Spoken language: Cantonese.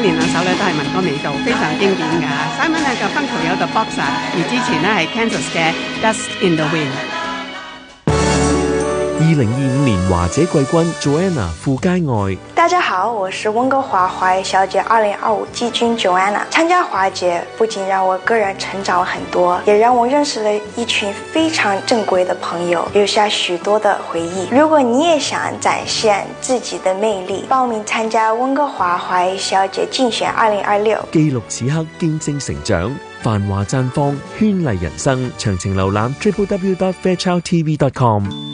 連兩首咧都係民歌味道，非常經典㗎。Simon 咧嘅 Funko 有 The Boxer， 而之前咧係 Kansas 嘅 Dust in the Wind。 2025年華姐季軍 Joanna 傅佳愛。 大家好，我是温哥华华语小姐2025季军 Joanna。参加华姐不仅让我个人成长了很多，也让我认识了一群非常正规的朋友，留下许多的回忆。如果你也想展现自己的魅力，报名参加温哥华华语小姐竞选2026， 記錄此刻，見證成長，繁華綻放，絢麗人生。詳情瀏覽www.fairchildtv.com。